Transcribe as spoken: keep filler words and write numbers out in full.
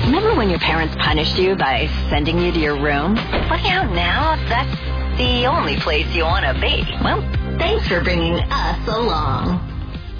Remember when your parents punished you by sending you to your room? Looking out now, that's the only place you want to be. Well, thanks for bringing us along.